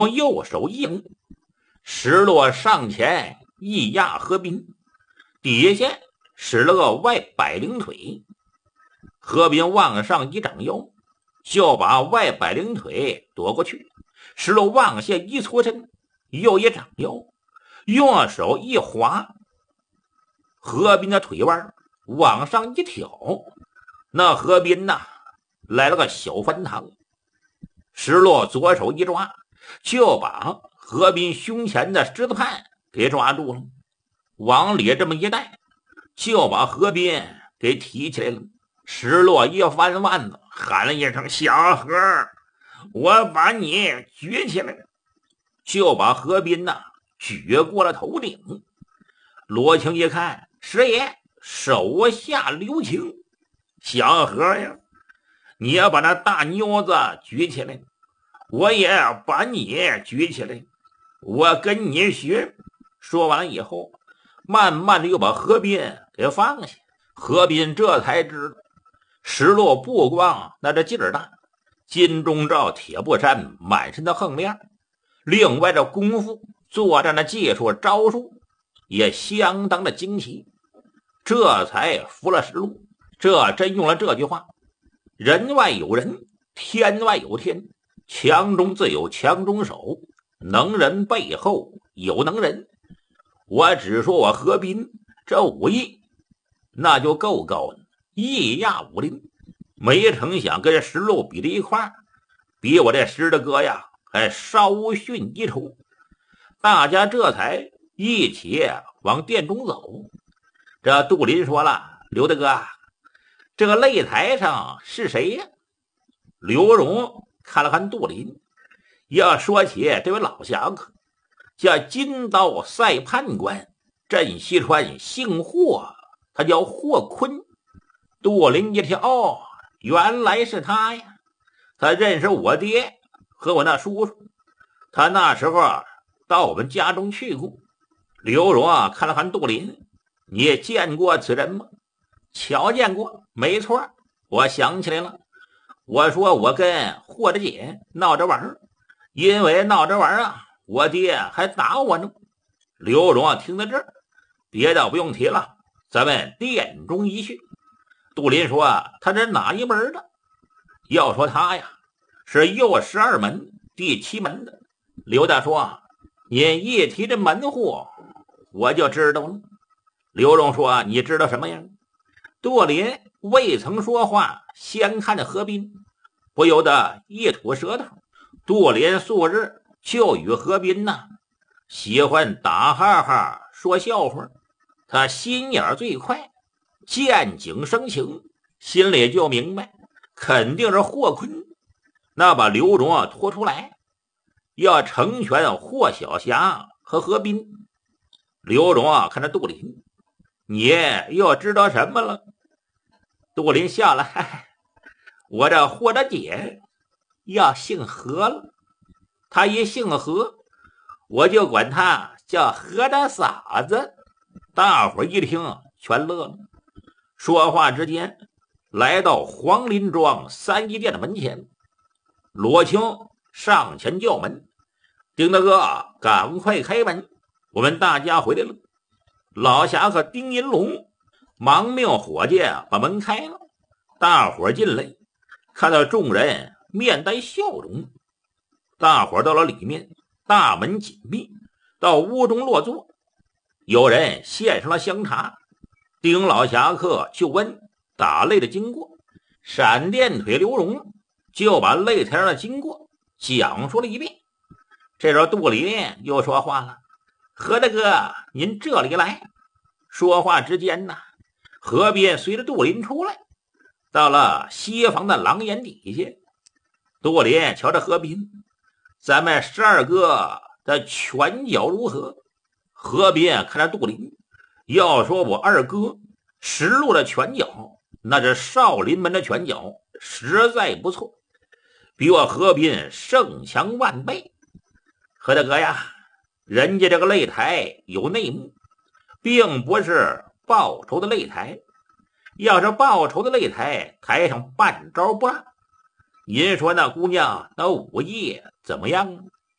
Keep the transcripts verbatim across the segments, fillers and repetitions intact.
右手一扔，石落上前一压何斌，底下使了个外摆领腿。何斌往上一掌腰，就把外摆领腿夺过去。石落往下一搓身，又一掌腰，用手一滑，何斌的腿腕往上一挑，那何斌呐来了个小翻堂。石落左手一抓，就把何斌胸前的狮子盘给抓住了，往里这么一带，就把何斌给提起来了。石落一翻腕子，喊了一声：“小何，我把你举起来！”就把何斌呐举过了头顶。罗青一看，师爷手下留情，小何呀，你要把那大妞子举起来，我也把你举起来，我跟你学。说完以后，慢慢的又把何斌给放下。何斌这才知道，石落不光那这劲儿大，金钟罩铁布衫满身的横面，另外这功夫作战的技术招数也相当的惊奇，这才服了石落。这真用了这句话：人外有人，天外有天，强中自有强中手，能人背后有能人。我只说我何斌这武艺那就够高了，一压武林，没成想跟石路比在一块，比我这石大哥呀还稍逊一筹。大家这才一起往殿中走。这杜林说了：“刘大哥，这个擂台上是谁呀？”刘荣看了看杜林，要说起这位老侠客，叫金刀赛判官镇西川，姓霍，他叫霍坤。杜林一听，哦，原来是他呀！他认识我爹和我那叔叔，他那时候到我们家中去过。刘荣啊看了看杜林：“你见过此人吗？”“瞧见过，没错，我想起来了。我说我跟霍大姐闹着玩，因为闹着玩啊，我爹还打我呢。”刘荣啊听到这儿，别的不用提了，咱们殿中一叙。杜林说：“他这哪一门的？”要说他呀，是右十二门第七门的。刘大说：“你一提这门户，我就知道了。”刘荣说：“你知道什么呀？”杜林未曾说话，先看着何斌，不由得一吐舌头。杜林素日就与何斌呐喜欢打哈哈说笑话，他心眼最快，见景生情，心里就明白肯定是霍坤那把刘荣啊拖出来，要成全霍小霞和何斌。刘荣啊看着杜林：“你又知道什么了？”杜林笑了：“嗨，我这霍大姐要姓何了，她一姓何，我就管她叫何大嫂子。”大伙一听全乐了。说话之间，来到黄林庄三义殿的门前，罗青上前叫门：“丁大哥，赶快开门，我们大家回来了。”老侠客丁银龙忙命伙计把门开了。大伙进来，看到众人面带笑容。大伙到了里面，大门紧闭，到屋中落座。有人献上了香茶，丁老侠客就问打擂的经过。闪电腿刘荣就把擂台上的经过讲述了一遍。这时候杜林又说话了：“何大哥，您这里来。”说话之间呢，何斌随着杜林出来，到了西房的廊檐底下。杜林瞧着何斌：“咱们十二哥的拳脚如何？”何斌看着杜林：“要说我二哥石路的拳脚，那是少林门的拳脚，实在不错，比我何斌胜强万倍。何大哥呀，人家这个擂台有内幕，并不是报仇的擂台。要是报仇的擂台，台上半招不落。您说那姑娘那武艺怎么样？”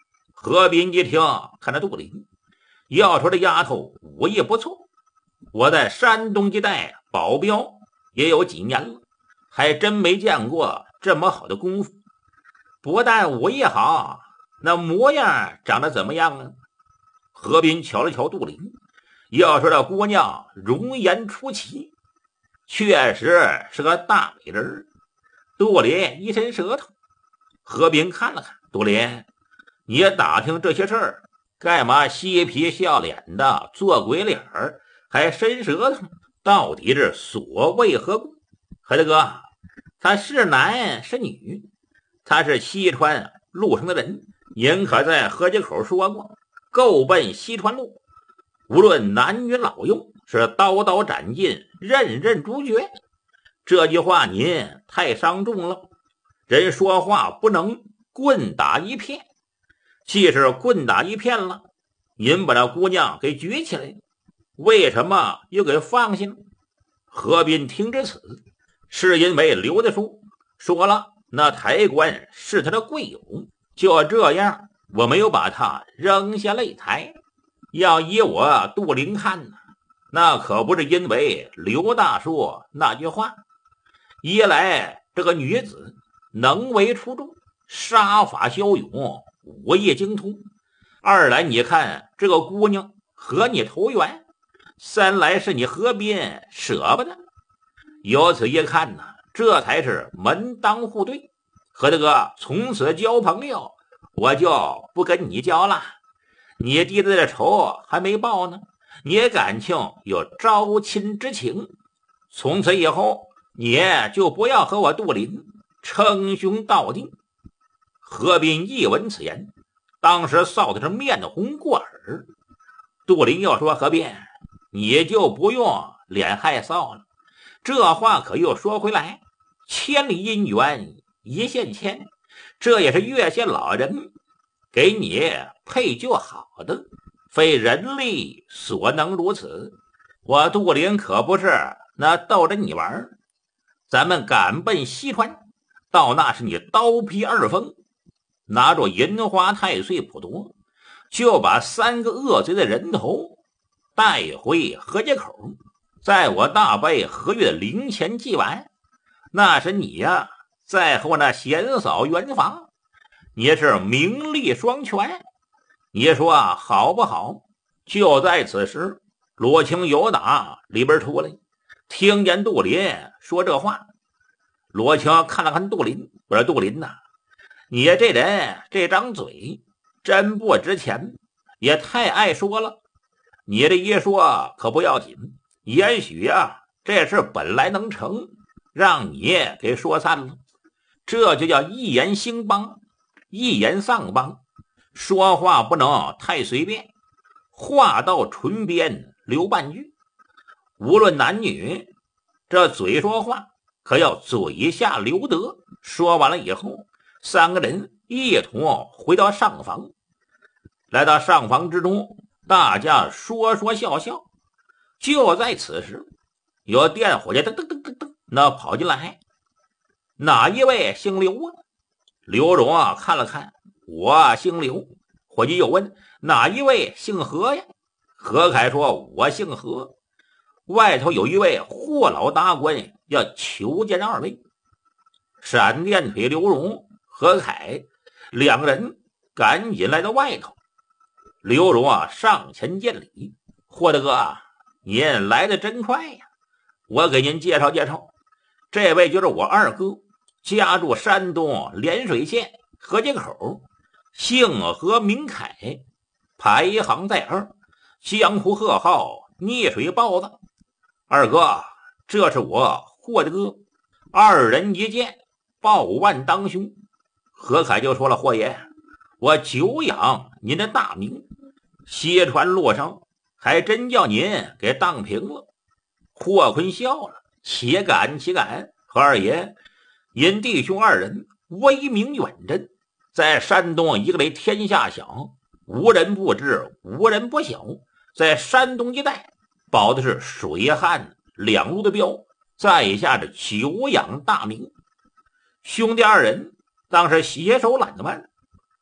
何斌一听，看着杜林，要说这丫头武艺不错，我在山东一带保镖也有几年了，还真没见过这么好的功夫。不但武艺好，那模样长得怎么样呢？何斌瞧了瞧杜林，要说这姑娘容颜出奇，确实是个大美人。杜林一伸舌头，何斌看了看杜林，你也打听这些事儿，干嘛嬉皮笑脸的做鬼脸儿，还伸舌头？到底是所谓何故？何大哥，他是男是女？他是西川路上的人，您可在河街口说过，够奔西川路，无论男女老幼，是刀刀斩尽，任任诛绝。这句话您太伤重了，人说话不能棍打一片。既是棍打一片了，您把那姑娘给举起来，为什么又给放下呢？何斌听至此，是因为刘大叔说了，那抬棺是他的贵友，就这样，我没有把他扔下擂台。要依我杜林看呢，那可不是因为刘大叔那句话。一来这个女子能为出众，杀法骁勇，武艺精通；二来你看这个姑娘和你投缘；三来是你何斌舍不得。由此一看呢，这才是门当户对。何大哥，从此交朋友，我就不跟你交了。你弟弟的仇还没报呢，你也感情有招亲之情，从此以后你就不要和我杜林称兄道弟。何斌一闻此言，当时臊的是面红过耳。杜林要说何斌，你就不用脸害臊了，这话可又说回来，千里姻缘一线牵，这也是岳县老人给你配就好的，非人力所能如此。我杜林可不是那逗着你玩，咱们赶奔西川，到那是你刀劈二峰，拿着银花太岁普陀，就把三个恶贼的人头带回河街口，在我大伯何月灵前祭完，那是你呀，在和我那贤嫂圆房，你是名利双全，你说好不好？就在此时，罗青由打里边出来，听见杜林说这话。罗青看了看杜林，我说杜林呐，你这人这张嘴真不值钱，也太爱说了。你这一说可不要紧，也许呀，这事本来能成，让你给说散了。这就叫一言兴邦，一言丧邦，说话不能太随便，话到唇边留半句。无论男女，这嘴说话可要嘴下留德。说完了以后，三个人一同回到上房。来到上房之中，大家说说笑笑。就在此时，有电伙计噔噔噔噔噔那跑进来，哪一位姓刘啊？刘荣啊看了看，我姓刘。伙计又问哪一位姓何呀？何凯说我姓何。外头有一位霍老大官要求见二位。闪电腿刘荣、何凯两个人赶紧来到外头。刘荣啊上前见礼，霍大哥，您来得真快呀！我给您介绍介绍，这位就是我二哥，家住山东涟水县河街口，姓何名凯，排行在二，江湖贺号溺水豹子。二哥，这是我霍大哥。二人一见，抱腕当胸。何凯就说了，霍爷，我久仰您的大名，西川路上还真叫您给当平了。霍坤笑了，岂敢岂敢，何二爷，您弟兄二人威名远震，在山东一个雷天下响，无人不知，无人不晓。在山东一带保的是水旱两路的标，在下的久仰大名。兄弟二人当时携手揽着腕，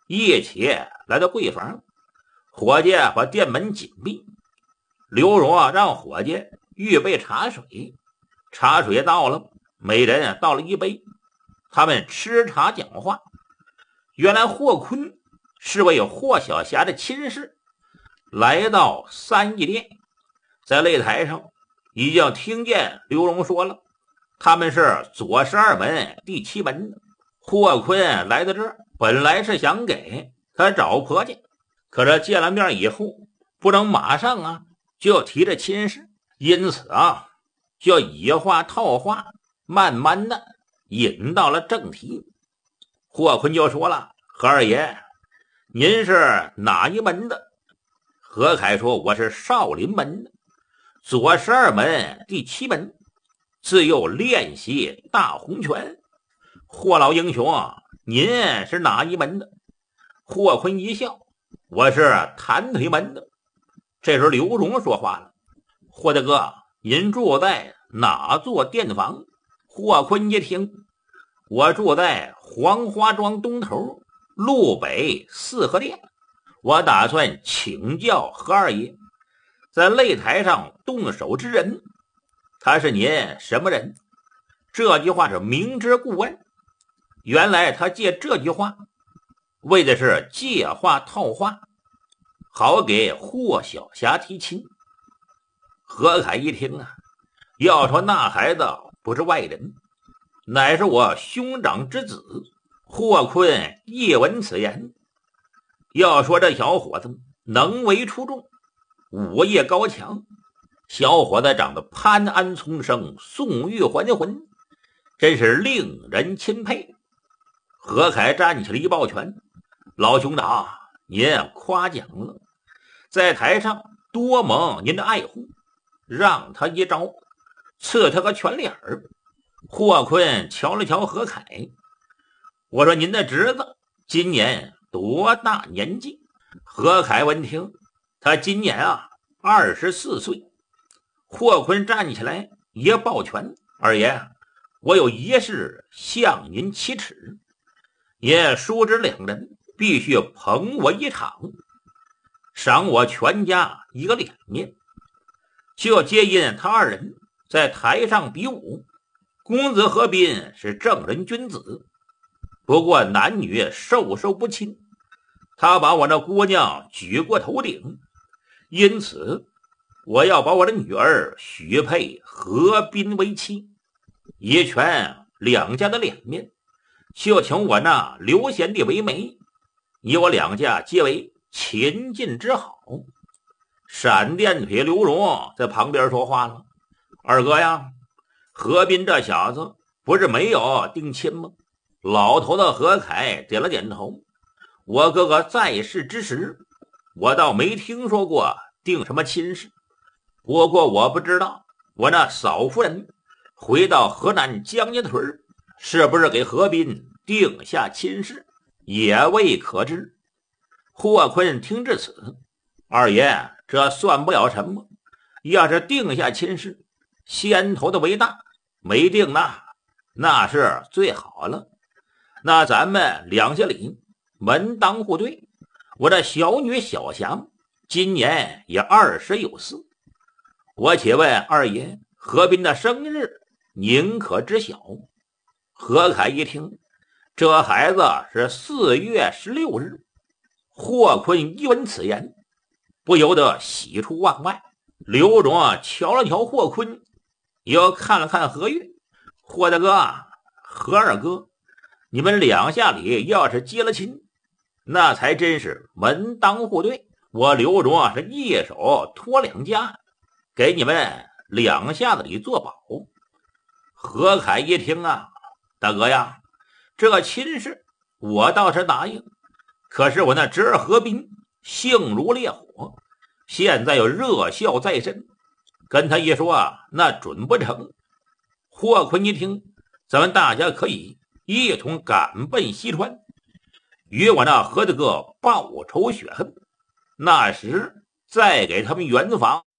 一起来到柜房，伙计把店门紧闭。刘荣啊，让伙计预备茶水，茶水到了，每人倒了一杯。他们吃茶讲话。原来霍坤是位霍小霞的亲事，来到三义店，在擂台上已经听见刘荣说了，他们是左十二门第七门的。霍坤来到这儿，本来是想给他找婆家，可是见了面以后，不能马上啊就提着亲事，因此啊就以话套话，慢慢的引到了正题。霍坤就说了，何二爷，您是哪一门的？何凯说，我是少林门的，左十二门第七门，自幼练习大洪拳。霍老英雄，您是哪一门的？霍坤一笑，我是弹腿门的。这时候刘荣说话了，霍大哥，您住在哪座店房？霍坤一听，我住在黄花庄东头路北四合店，我打算请教何二爷，在擂台上动手之人，他是您什么人？这句话是明知故问。原来他借这句话为的是借话套话，好给霍小霞提亲。何凯一听啊，要说那孩子不是外人，乃是我兄长之子。霍坤一闻此言，要说这小伙子能为出众，武艺高强，小伙子长得潘安丛生，宋玉还魂，真是令人钦佩。何凯站起来一抱拳，老兄长，您夸奖了，在台上多蒙您的爱护，让他一招，赐他个全脸儿。霍坤瞧了瞧何凯，我说您的侄子今年多大年纪？何凯闻听，他今年啊二十四岁。霍坤站起来也抱拳，二爷，我有一事向您启齿，您叔侄两人必须捧我一场，赏我全家一个脸面。就皆因他二人在台上比武，公子何斌是正人君子，不过男女授受不亲，他把我那姑娘举过头顶，因此我要把我的女儿许配何斌为妻，以全两家的脸面，就请我那刘贤弟为媒，以我两家皆为秦晋之好。闪电腿刘荣在旁边说话了，二哥呀，何斌这小子不是没有定亲吗？老头子何凯点了点头，我哥哥在世之时，我倒没听说过定什么亲事，不过我不知道我那嫂夫人回到河南江家屯是不是给何斌定下亲事，也未可知。霍坤听至此，二爷，这算不了什么，要是定下亲事，先头的为大，没定那那是最好了。那咱们两家里门当户对，我这小女小祥今年也二十有四，我且问二爷，何斌的生日您可知晓？何凯一听，这孩子是四月十六日。霍坤一闻此言，不由得喜出望外。刘荣啊瞧了瞧霍坤，又看了看何月。霍大哥，何二哥，你们两下里要是结了亲，那才真是门当户对。我刘荣啊是一手托两家，给你们两下子里做保。何凯一听啊，大哥呀，这个亲事我倒是答应，可是我那侄儿何斌性如烈火，现在有热笑在身，跟他一说啊，那准不成。霍坤一听，咱们大家可以一同赶奔西川，与我那何大哥报仇雪恨，那时再给他们圆房。